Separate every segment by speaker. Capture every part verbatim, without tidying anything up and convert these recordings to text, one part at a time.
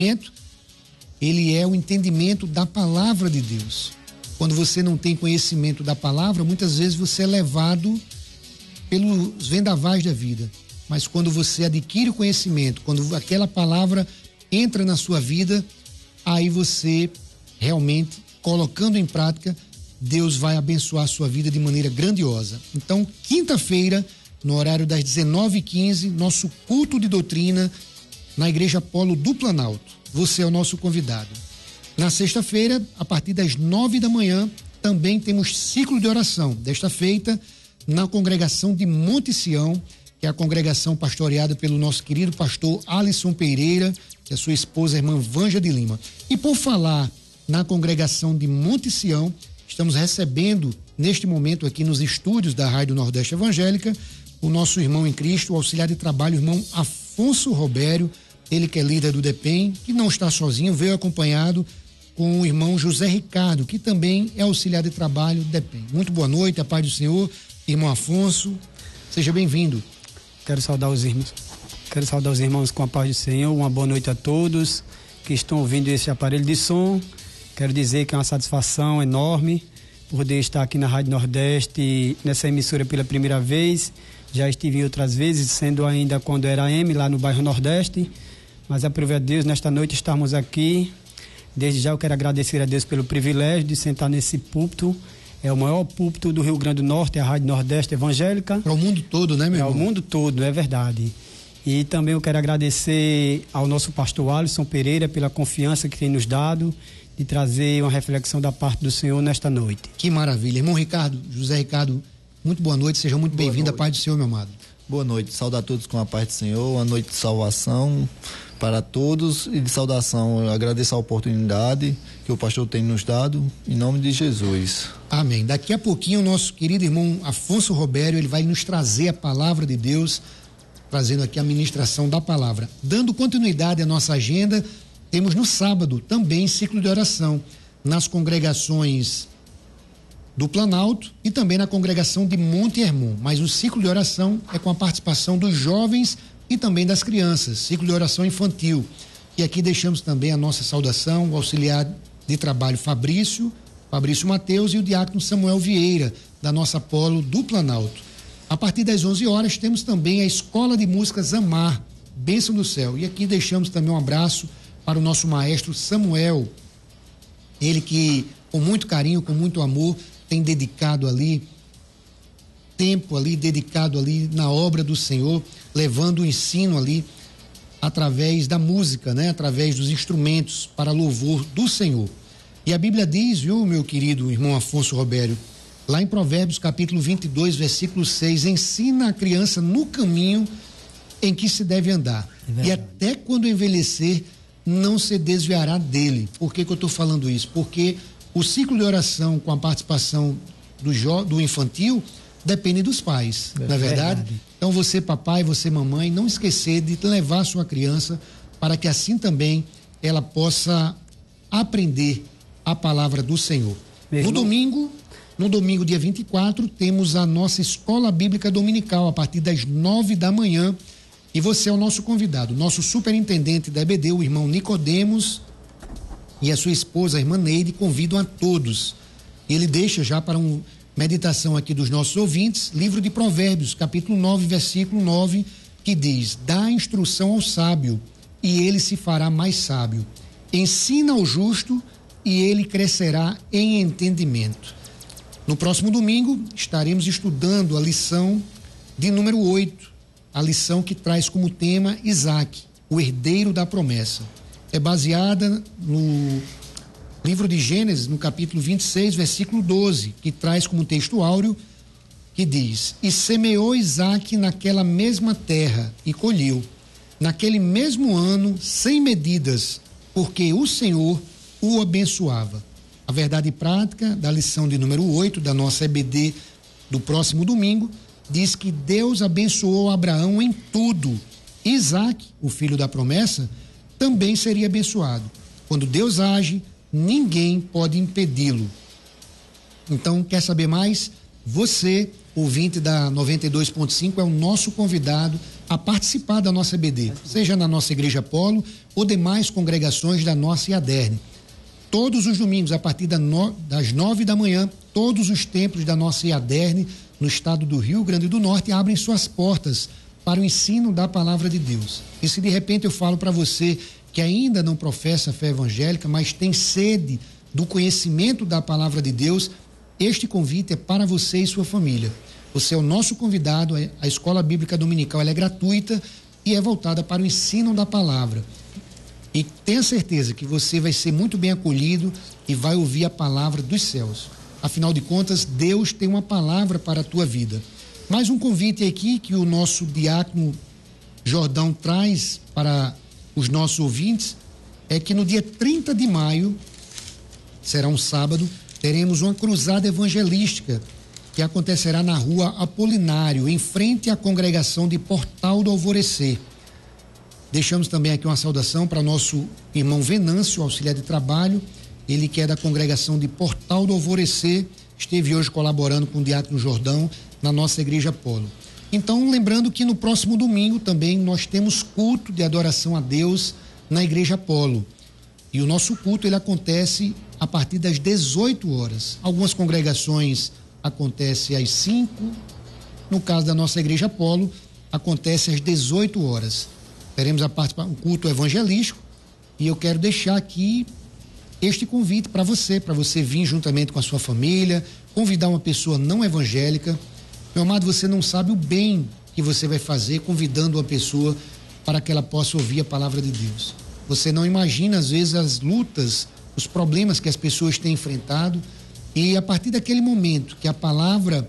Speaker 1: ele é o entendimento da palavra de Deus. Quando você não tem conhecimento da palavra, muitas vezes você é levado pelos vendavais da vida. Mas quando você adquire o conhecimento, quando aquela palavra entra na sua vida, aí você realmente, colocando em prática, Deus vai abençoar a sua vida de maneira grandiosa. Então, quinta-feira, no horário das dezenove e quinze, nosso culto de doutrina na Igreja Polo do Planalto. Você é o nosso convidado. Na sexta-feira, a partir das nove da manhã, também temos ciclo de oração. Desta feita, na congregação de Monte Sião, que é a congregação pastoreada pelo nosso querido pastor Alisson Pereira, e a sua esposa, a irmã Vanja de Lima. E por falar na congregação de Monte Sião, estamos recebendo, neste momento aqui nos estúdios da Rádio Nordeste Evangélica, o nosso irmão em Cristo, o auxiliar de trabalho, o irmão Afonso Robério, ele que é líder do D E P E M, que não está sozinho, veio acompanhado com o irmão José Ricardo, que também é auxiliar de trabalho do D E P E M. Muito boa noite, a paz do Senhor, irmão Afonso, seja bem-vindo.
Speaker 2: Quero saudar os irmãos, quero saudar os irmãos com a paz do Senhor, uma boa noite a todos que estão ouvindo esse aparelho de som. Quero dizer que é uma satisfação enorme poder estar aqui na Rádio Nordeste, nessa emissora pela primeira vez. Já estive outras vezes, sendo ainda quando era M, lá no bairro Nordeste. Mas aproveito a Deus, nesta noite estarmos aqui. Desde já eu quero agradecer a Deus pelo privilégio de sentar nesse púlpito. É o maior púlpito do Rio Grande do Norte, a Rádio Nordeste Evangélica.
Speaker 1: Para o mundo todo, né, meu irmão?
Speaker 2: É o mundo todo, é verdade. E também eu quero agradecer ao nosso pastor Alisson Pereira pela confiança que tem nos dado de trazer uma reflexão da parte do Senhor nesta noite.
Speaker 1: Que maravilha. Irmão Ricardo, José Ricardo, muito boa noite, seja muito bem-vindo, a paz do Senhor, meu amado.
Speaker 3: Boa noite, saudar a todos com a paz do Senhor, uma noite de salvação para todos e de saudação. Eu agradeço a oportunidade que o pastor tem nos dado, em nome de Jesus.
Speaker 1: Amém. Daqui a pouquinho o nosso querido irmão Afonso Robério, ele vai nos trazer a palavra de Deus, trazendo aqui a ministração da palavra. Dando continuidade à nossa agenda, temos no sábado também ciclo de oração nas congregações do Planalto e também na congregação de Monte Hermon. Mas o ciclo de oração é com a participação dos jovens e também das crianças, ciclo de oração infantil. E aqui deixamos também a nossa saudação, o auxiliar de trabalho Fabrício, Fabrício Mateus e o diácono Samuel Vieira, da nossa Polo do Planalto. A partir das onze horas temos também a Escola de Músicas Amar, Bênção do Céu. E aqui deixamos também um abraço para o nosso maestro Samuel, ele que com muito carinho, com muito amor, tem dedicado ali tempo ali, dedicado ali na obra do Senhor, levando o ensino ali através da música, né? Através dos instrumentos para louvor do Senhor. E a Bíblia diz, viu, meu querido irmão Afonso Robério, lá em Provérbios capítulo vinte e dois, versículo seis, ensina a criança no caminho em que se deve andar. É e até quando envelhecer, não se desviará dele. Por que que eu estou falando isso? Porque o ciclo de oração com a participação do, jo, do infantil depende dos pais, é não é verdade? verdade? Então você, papai, você, mamãe, não esquecer de levar a sua criança para que assim também ela possa aprender a palavra do Senhor. Meu no irmão... domingo, no domingo, dia vinte e quatro, temos a nossa escola bíblica dominical a partir das nove da manhã. E você é o nosso convidado, nosso superintendente da E B D, o irmão Nicodemos, e a sua esposa, a irmã Neide, convidam a todos. Ele deixa já para uma meditação aqui dos nossos ouvintes, livro de Provérbios, capítulo nove, versículo nove, que diz: dá instrução ao sábio, e ele se fará mais sábio. Ensina ao justo, e ele crescerá em entendimento. No próximo domingo, estaremos estudando a lição de número oito, a lição que traz como tema Isaac, o herdeiro da promessa. É baseada no livro de Gênesis, no capítulo vinte e seis, versículo doze, que traz como texto áureo, que diz: e semeou Isaac naquela mesma terra e colheu, naquele mesmo ano, sem medidas, porque o Senhor o abençoava. A verdade prática da lição de número oito, da nossa E B D do próximo domingo, diz que Deus abençoou Abraão em tudo. Isaac, o filho da promessa, também seria abençoado. Quando Deus age, ninguém pode impedi-lo. Então, quer saber mais? Você, ouvinte da noventa e dois ponto cinco, é o nosso convidado a participar da nossa E B D, seja na nossa Igreja Apolo ou demais congregações da nossa I A D E R N. Todos os domingos, a partir da no, das nove da manhã, todos os templos da nossa I A D E R N, no estado do Rio Grande do Norte, abrem suas portas para o ensino da palavra de Deus. E se de repente eu falo para você que ainda não professa a fé evangélica, mas tem sede do conhecimento da palavra de Deus, este convite é para você e sua família. Você é o nosso convidado, a Escola Bíblica Dominical ela é gratuita e é voltada para o ensino da palavra. E tenha certeza que você vai ser muito bem acolhido e vai ouvir a palavra dos céus. Afinal de contas, Deus tem uma palavra para a tua vida. Mais um convite aqui que o nosso diácono Jordão traz para os nossos ouvintes é que no dia trinta de maio, será um sábado, teremos uma cruzada evangelística que acontecerá na rua Apolinário, em frente à congregação de Portal do Alvorecer. Deixamos também aqui uma saudação para nosso irmão Venâncio, auxiliar de trabalho, ele que é da congregação de Portal do Alvorecer, esteve hoje colaborando com o diácono Jordão na nossa Igreja Apolo. Então, lembrando que no próximo domingo também nós temos culto de adoração a Deus na Igreja Apolo. E o nosso culto ele acontece a partir das dezoito horas. Algumas congregações acontece às cinco, no caso da nossa Igreja Apolo, acontece às dezoito horas. Teremos a participar, um culto evangelístico, e eu quero deixar aqui este convite para você, para você vir juntamente com a sua família, convidar uma pessoa não evangélica. Meu amado, você não sabe o bem que você vai fazer convidando uma pessoa para que ela possa ouvir a palavra de Deus. Você não imagina, às vezes, as lutas, os problemas que as pessoas têm enfrentado, e a partir daquele momento que a palavra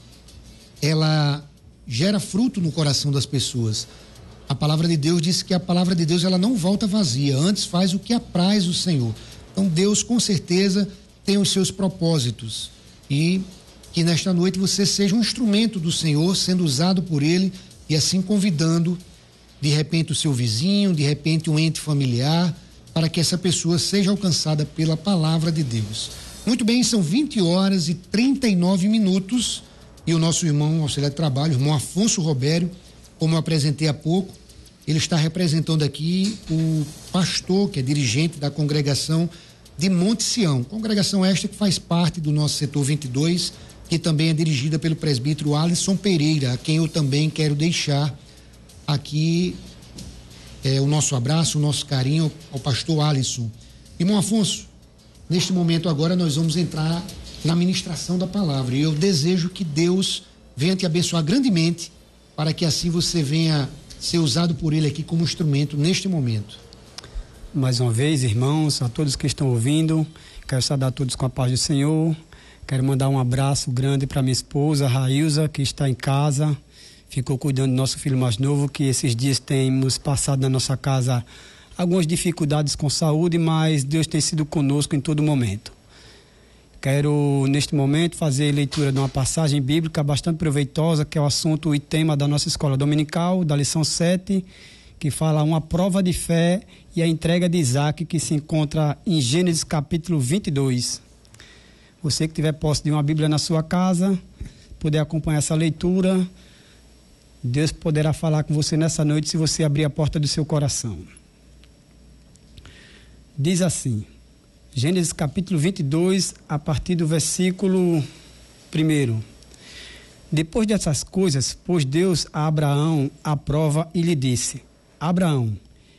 Speaker 1: ela gera fruto no coração das pessoas, a palavra de Deus diz que a palavra de Deus ela não volta vazia, antes faz o que apraz o Senhor. Então Deus com certeza tem os seus propósitos, e que nesta noite você seja um instrumento do Senhor, sendo usado por Ele, e assim convidando de repente o seu vizinho, de repente um ente familiar, para que essa pessoa seja alcançada pela palavra de Deus. Muito bem, são vinte horas e trinta e nove minutos, e o nosso irmão auxiliar de trabalho, o irmão Afonso Robério, como eu apresentei há pouco, ele está representando aqui o pastor, que é dirigente da congregação de Monte Sião, congregação esta que faz parte do nosso setor vinte e dois, que também é dirigida pelo presbítero Alisson Pereira, a quem eu também quero deixar aqui é, o nosso abraço, o nosso carinho ao pastor Alisson. Irmão Afonso, neste momento agora nós vamos entrar na ministração da palavra, e eu desejo que Deus venha te abençoar grandemente, para que assim você venha ser usado por Ele aqui como instrumento neste momento.
Speaker 2: Mais uma vez, irmãos, a todos que estão ouvindo, quero saudar a todos com a paz do Senhor. Quero mandar um abraço grande para minha esposa, Railza, que está em casa, ficou cuidando do nosso filho mais novo, que esses dias temos passado na nossa casa algumas dificuldades com saúde, mas Deus tem sido conosco em todo momento. Quero, neste momento, fazer leitura de uma passagem bíblica bastante proveitosa, que é o assunto e tema da nossa escola dominical, da lição sete, que fala uma prova de fé e a entrega de Isaac, que se encontra em Gênesis capítulo vinte e dois. Você que tiver posse de uma Bíblia na sua casa, puder acompanhar essa leitura, Deus poderá falar com você nessa noite se você abrir a porta do seu coração. Diz assim, Gênesis capítulo vinte e dois, a partir do versículo primeiro. Depois dessas coisas, pôs Deus a Abraão à prova e lhe disse, Abraão.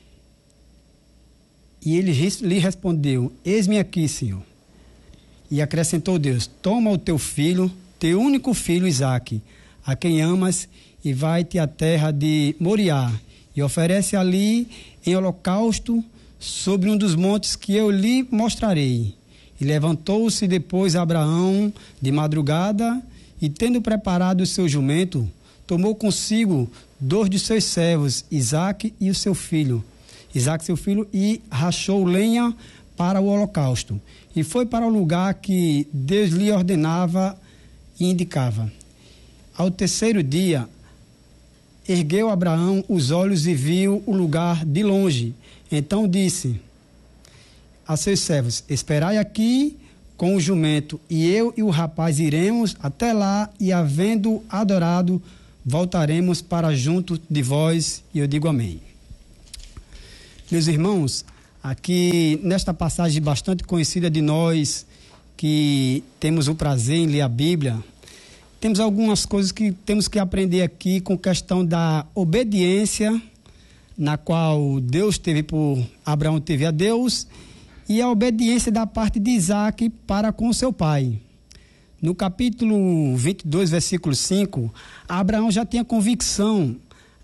Speaker 2: E ele lhe respondeu, eis-me aqui, Senhor. E acrescentou Deus, toma o teu filho, teu único filho Isaque, a quem amas, e vai-te à terra de Moriá, e oferece ali em holocausto sobre um dos montes que eu lhe mostrarei. E levantou-se depois Abraão de madrugada, e tendo preparado o seu jumento, tomou consigo dois de seus servos, Isaque e o seu filho, Isaque seu filho, e rachou lenha para o holocausto. E foi para o lugar que Deus lhe ordenava e indicava. Ao terceiro dia, ergueu Abraão os olhos e viu o lugar de longe. Então disse a seus servos, esperai aqui com o jumento, e eu e o rapaz iremos até lá, e havendo adorado, voltaremos para junto de vós, e eu digo amém. Meus irmãos, aqui nesta passagem bastante conhecida de nós, que temos o prazer em ler a Bíblia, temos algumas coisas que temos que aprender aqui com questão da obediência, na qual Deus teve por, Abraão teve a Deus, e a obediência da parte de Isaac para com seu pai. No capítulo vinte e dois, versículo cinco, Abraão já tinha convicção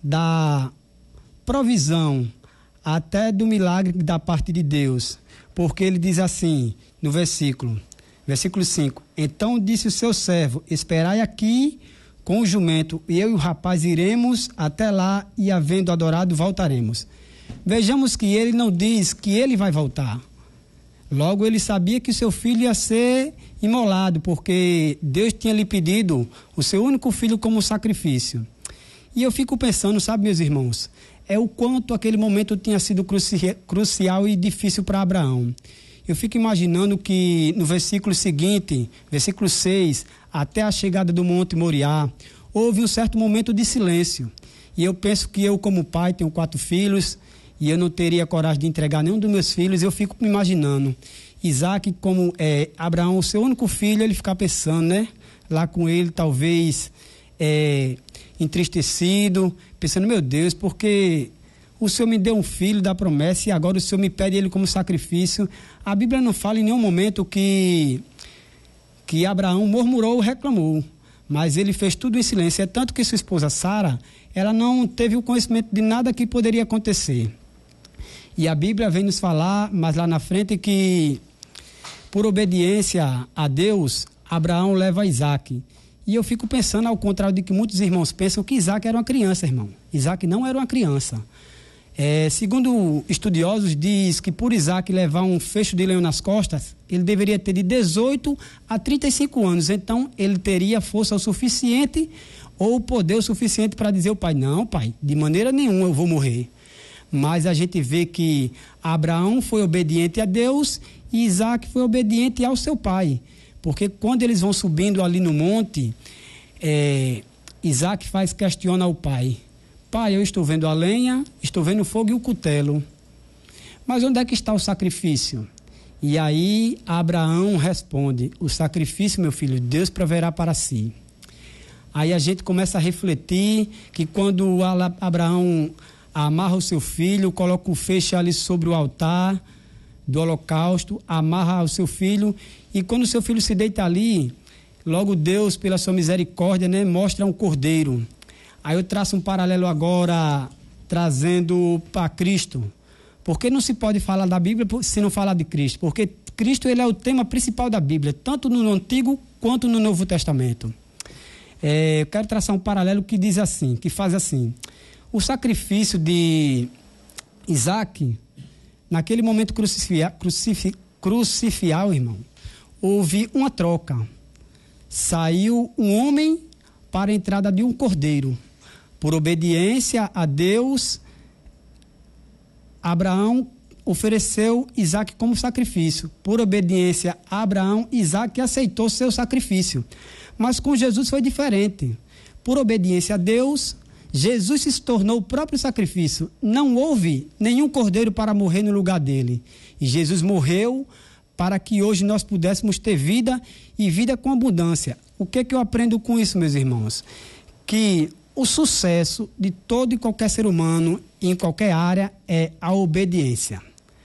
Speaker 2: da provisão, até do milagre da parte de Deus, porque ele diz assim, no versículo, versículo cinco, então disse o seu servo, esperai aqui com o jumento, e eu e o rapaz iremos até lá, e havendo adorado, voltaremos. Vejamos que ele não diz que ele vai voltar. Logo, ele sabia que seu filho ia ser imolado, porque Deus tinha lhe pedido o seu único filho como sacrifício. E eu fico pensando, sabe, meus irmãos, é o quanto aquele momento tinha sido cruci- crucial e difícil para Abraão. Eu fico imaginando que no versículo seguinte, versículo seis, até a chegada do Monte Moriá, houve um certo momento de silêncio. E eu penso que eu, como pai, tenho quatro filhos, e eu não teria coragem de entregar nenhum dos meus filhos. Eu fico me imaginando, Isaac, como é, Abraão, o seu único filho, ele ficar pensando, né? Lá com ele, talvez, é, entristecido, pensando, meu Deus, porque o Senhor me deu um filho da promessa e agora o Senhor me pede ele como sacrifício. A Bíblia não fala em nenhum momento que, que Abraão murmurou ou reclamou, mas ele fez tudo em silêncio. É tanto que sua esposa Sara, ela não teve o conhecimento de nada que poderia acontecer. E a Bíblia vem nos falar, mas lá na frente, que por obediência a Deus, Abraão leva Isaac. E eu fico pensando, ao contrário de que muitos irmãos pensam, que Isaac era uma criança, irmão. Isaac não era uma criança. É, segundo estudiosos, diz que por Isaac levar um fecho de leão nas costas, ele deveria ter de dezoito a trinta e cinco anos. Então, ele teria força o suficiente ou poder o suficiente para dizer ao pai, não, pai, de maneira nenhuma eu vou morrer. Mas a gente vê que Abraão foi obediente a Deus e Isaac foi obediente ao seu pai. Porque quando eles vão subindo ali no monte, é, Isaac faz questiona ao pai. Pai, eu estou vendo a lenha, estou vendo o fogo e o cutelo. Mas onde é que está o sacrifício? E aí Abraão responde, o sacrifício, meu filho, Deus proverá para si. Aí a gente começa a refletir que quando Abraão amarra o seu filho, coloca o feixe ali sobre o altar do holocausto, amarra o seu filho, e quando o seu filho se deita ali, logo Deus, pela sua misericórdia, né, mostra um cordeiro. Aí eu traço um paralelo agora, trazendo para Cristo. Porque não se pode falar da Bíblia se não falar de Cristo, porque Cristo, ele é o tema principal da Bíblia, tanto no Antigo quanto no Novo Testamento. É, eu quero traçar um paralelo que diz assim, que faz assim. O sacrifício de Isaac, naquele momento crucifial, crucifi, crucifial, irmão, houve uma troca. Saiu um homem para a entrada de um cordeiro. Por obediência a Deus, Abraão ofereceu Isaac como sacrifício. Por obediência a Abraão, Isaac aceitou seu sacrifício. Mas com Jesus foi diferente. Por obediência a Deus, Jesus se tornou o próprio sacrifício. Não houve nenhum cordeiro para morrer no lugar dele. E Jesus morreu para que hoje nós pudéssemos ter vida e vida com abundância. O que é que eu aprendo com isso, meus irmãos? Que o sucesso de todo e qualquer ser humano, em qualquer área, é a obediência.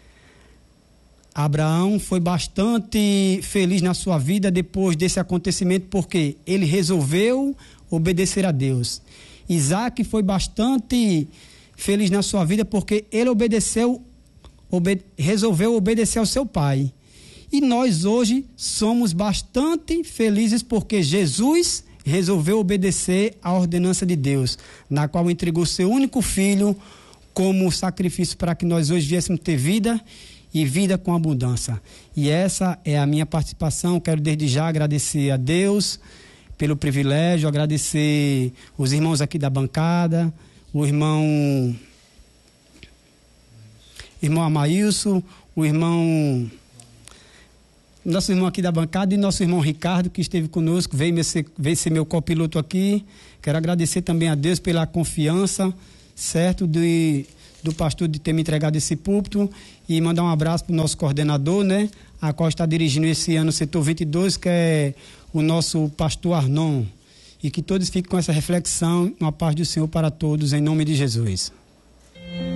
Speaker 2: Abraão foi bastante feliz na sua vida depois desse acontecimento, porque ele resolveu obedecer a Deus. Isaac foi bastante feliz na sua vida porque ele obedeceu, obede, resolveu obedecer ao seu pai. E nós hoje somos bastante felizes porque Jesus resolveu obedecer à ordenança de Deus, na qual entregou seu único filho como sacrifício para que nós hoje viéssemos ter vida e vida com abundância. E essa é a minha participação. Quero desde já agradecer a Deus pelo privilégio, agradecer os irmãos aqui da bancada, o irmão irmão Amaílson, o irmão nosso irmão aqui da bancada e nosso irmão Ricardo, que esteve conosco, veio, ser, veio ser meu copiloto aqui. Quero agradecer também a Deus pela confiança, certo, de, do pastor de ter me entregado esse púlpito, e mandar um abraço para o nosso coordenador, né, a qual está dirigindo esse ano o setor vinte e dois, que é o nosso pastor Arnon. E que todos fiquem com essa reflexão, uma paz do Senhor para todos, em nome de Jesus.